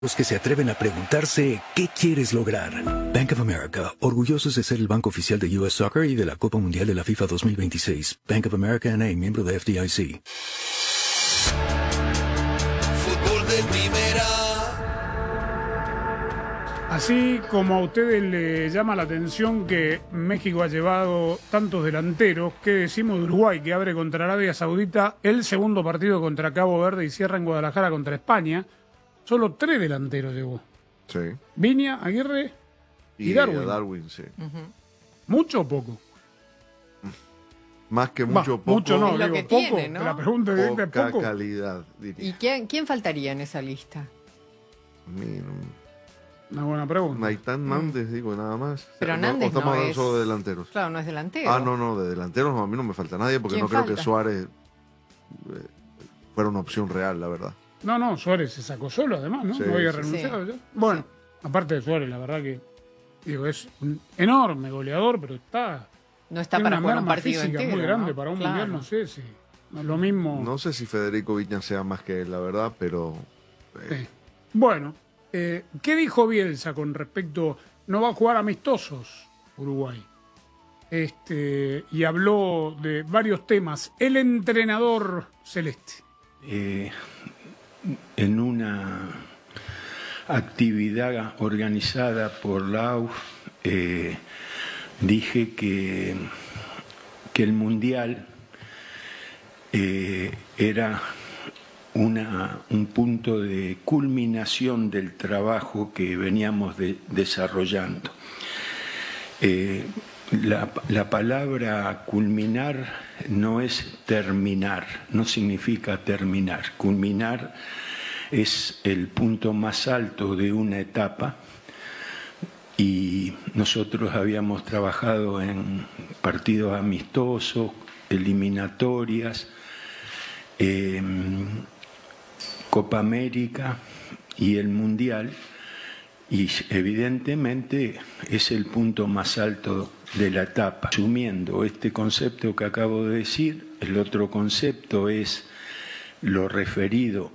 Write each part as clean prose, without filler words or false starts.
Los que se atreven a preguntarse ¿qué quieres lograr? Bank of America, orgullosos de ser el banco oficial de US Soccer y de la Copa Mundial de la FIFA 2026. Bank of America N.A., miembro de FDIC. Fútbol de primera. Así como a ustedes les llama la atención que México ha llevado tantos delanteros, ¿qué decimos de Uruguay, que abre contra Arabia Saudita el segundo partido contra Cabo Verde y cierra en Guadalajara contra España? Solo 3 delanteros llevó. Sí. Viña, Aguirre y Darwin. Darwin, sí. ¿Mucho o poco? Más que mucho, poco. Mucho no, Es lo digo, que poco. tiene, ¿no? La pregunta directa es Poca poco. calidad, diría. ¿Y quién faltaría en esa lista? Una buena pregunta. Naitán Nández, digo, nada más. Pero O Nández estamos no hablando es... solo de delanteros. Claro, no es delantero. No, de delanteros a mí no me falta nadie porque ¿Quién no creo que falta? Suárez fuera una opción real, la verdad. No, Suárez se sacó solo además, ¿no? Sí, No había sí. renunciado ya. Bueno, aparte de Suárez, la verdad que digo, es un enorme goleador, pero No está tiene para una jugar un merma partido física entero, muy grande ¿no? para un Claro. mundial, no sé si no es lo mismo. No sé si Federico Viña sea más que él, la verdad, pero... Sí. Bueno, ¿qué dijo Bielsa con respecto? No va a jugar amistosos Uruguay. Y habló de varios temas. El entrenador celeste. En una actividad organizada por la AUF, dije que el Mundial era un punto de culminación del trabajo que veníamos desarrollando. La palabra culminar no es terminar, no significa terminar. Culminar es el punto más alto de una etapa y nosotros habíamos trabajado en partidos amistosos, eliminatorias, Copa América y el Mundial, y evidentemente es el punto más alto de la etapa. Asumiendo este concepto que acabo de decir, el otro concepto es lo referido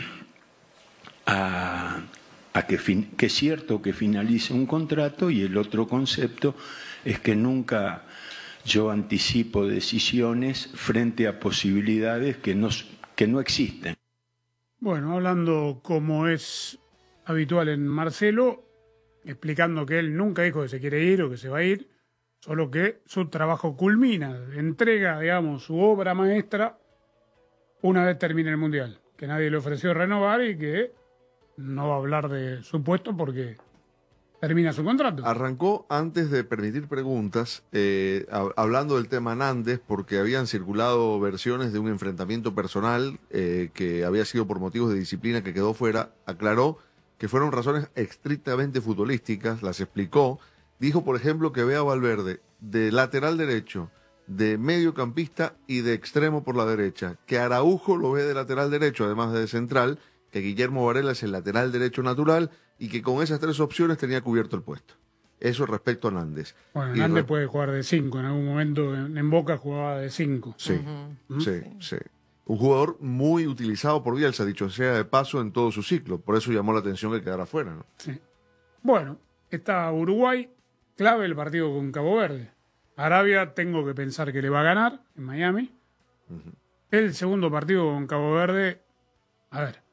a que es cierto que finalice un contrato, y el otro concepto es que nunca yo anticipo decisiones frente a posibilidades que no existen. Bueno, hablando como es habitual en Marcelo, explicando que él nunca dijo que se quiere ir o que se va a ir, solo que su trabajo culmina, entrega, digamos, su obra maestra una vez termine el Mundial, que nadie le ofreció renovar y que no va a hablar de su puesto porque termina su contrato. Arrancó antes de permitir preguntas, hablando del tema Nández, porque habían circulado versiones de un enfrentamiento personal que había sido por motivos de disciplina que quedó fuera. Aclaró que fueron razones estrictamente futbolísticas, las explicó. Dijo, por ejemplo, que ve a Valverde de lateral derecho, de mediocampista y de extremo por la derecha, que Araujo lo ve de lateral derecho, además de central, que Guillermo Varela es el lateral derecho natural y que con esas 3 opciones tenía cubierto el puesto. Eso respecto a Nández. Bueno, Nández puede jugar de 5, en algún momento en Boca jugaba de 5. Sí, sí. Un jugador muy utilizado por Bielsa, dicho sea de paso, en todo su ciclo. Por eso llamó la atención que quedara fuera, ¿no? Sí. Bueno, está Uruguay, clave el partido con Cabo Verde. Arabia tengo que pensar que le va a ganar en Miami. El segundo partido con Cabo Verde, a ver,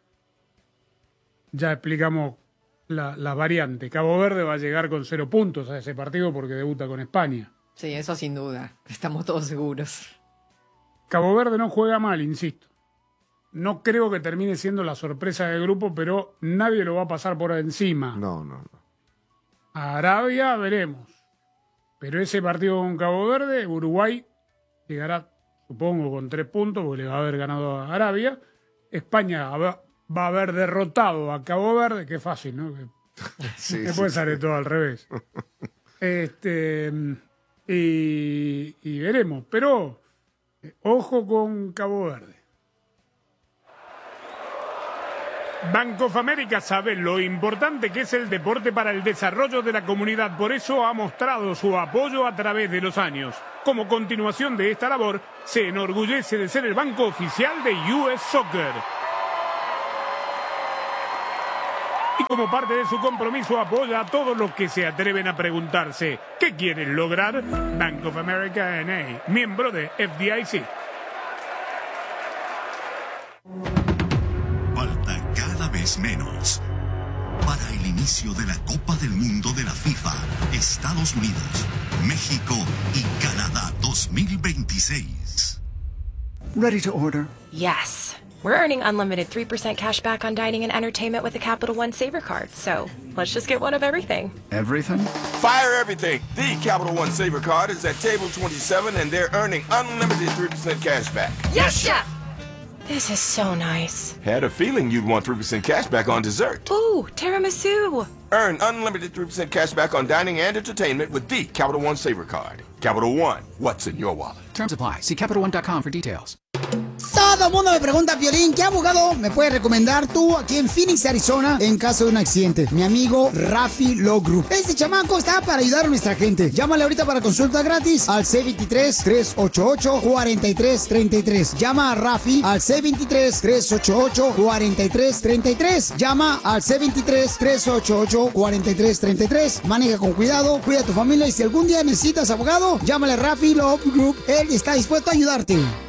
ya explicamos la variante. Cabo Verde va a llegar con 0 puntos a ese partido porque debuta con España. Sí, eso sin duda. Estamos todos seguros. Cabo Verde no juega mal, insisto. No creo que termine siendo la sorpresa del grupo, pero nadie lo va a pasar por encima. No. A Arabia veremos. Pero ese partido con Cabo Verde, Uruguay llegará, supongo, con 3 puntos, porque le va a haber ganado a Arabia. España va a haber derrotado a Cabo Verde, que fácil, ¿no? Después sale todo al revés. Y veremos, pero ojo con Cabo Verde. Bank of America sabe lo importante que es el deporte para el desarrollo de la comunidad, por eso ha mostrado su apoyo a través de los años. Como continuación de esta labor, se enorgullece de ser el banco oficial de US Soccer. Y como parte de su compromiso apoya a todos los que se atreven a preguntarse ¿qué quieren lograr? Bank of America N.A., miembro de FDIC. Falta cada vez menos para el inicio de la Copa del Mundo de la FIFA, Estados Unidos, México y Canadá 2026. Ready to order? Yes. We're earning unlimited 3% cash back on dining and entertainment with the Capital One Saver Card, so let's just get one of everything. Everything? Fire everything! The Capital One Saver Card is at table 27 and they're earning unlimited 3% cash back. Yes, Chef! This is so nice. Had a feeling you'd want 3% cash back on dessert. Ooh, tiramisu! Earn unlimited 3% cash back on dining and entertainment with the Capital One Saver Card. Capital One, what's in your wallet? Terms apply. See CapitalOne.com for details. Todo el mundo me pregunta, Piolín, ¿qué abogado me puedes recomendar tú aquí en Phoenix, Arizona, en caso de un accidente? Mi amigo Rafi Law Group. Este chamaco está para ayudar a nuestra gente. Llámale ahorita para consulta gratis al C23-388-4333. Llama a Rafi al C23-388-4333. Llama al C23-388-4333. Maneja con cuidado, cuida a tu familia y si algún día necesitas abogado, llámale a Rafi Law Group. Él está dispuesto a ayudarte.